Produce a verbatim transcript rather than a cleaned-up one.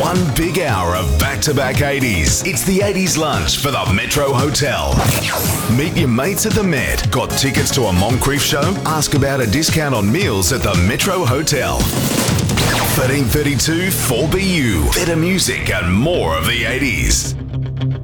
One big hour of back-to-back eighties. It's the eighties lunch for the Metro Hotel. Meet your mates at the Met. Got tickets to a Moncrief show? Ask about a discount on meals at the Metro Hotel. thirteen thirty-two four B U. Better music and more of the eighties.